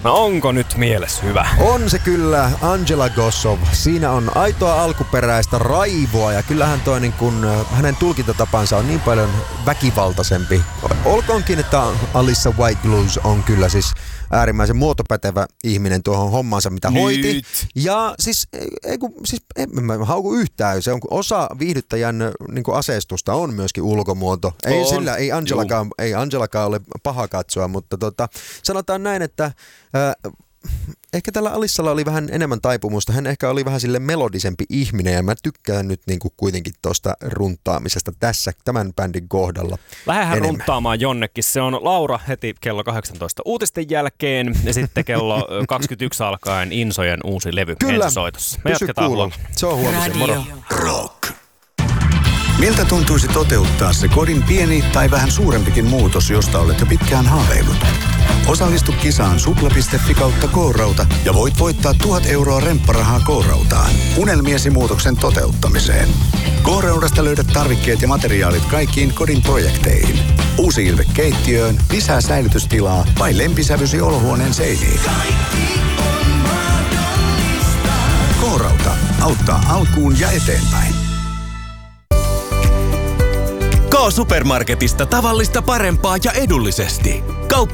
No onko nyt mielessä hyvä? On se kyllä, Angela Gossow. Siinä on aitoa alkuperäistä raivoa ja kyllähän toi niin kun, hänen tulkintatapansa on niin paljon väkivaltaisempi. Olkoonkin, että Alissa White-Loose on kyllä siis äärimmäisen muotopätevä ihminen tuohon hommansa, mitä hoiti. Ja siis, en mä hauku yhtään. Se on osa viihdyttäjän niin kuin aseistusta on myöskin ulkomuoto. Ei Angelakaan ole paha katsoa, mutta sanotaan näin, että ehkä tällä Alissalla oli vähän enemmän taipumusta. Hän ehkä oli vähän sille melodisempi ihminen ja mä tykkään nyt niin kuin kuitenkin tuosta runtaamisesta tämän bändin kohdalla. Lähdetään runttaamaan jonnekin. Se on Laura heti kello 18 uutisten jälkeen ja sitten kello 21 alkaen Insojen uusi levy ensisoitossa. Me jatketaan huolella. Se on huomisen. Moro. Rock. Miltä tuntuisi toteuttaa se kodin pieni tai vähän suurempikin muutos, josta olet jo pitkään haaveillut? Osallistu kisaan supla.fi/K-rauta ja voit voittaa 1 000 euroa rempparahaa K-rautaan unelmiesi muutoksen toteuttamiseen. K-raudasta löydät tarvikkeet ja materiaalit kaikkiin kodin projekteihin. Uusi ilme keittiöön, lisää säilytystilaa vai lempisävysi olohuoneen seiniin. K-rauta auttaa alkuun ja eteenpäin. K-Supermarketista tavallista parempaa ja edullisesti. Kauppa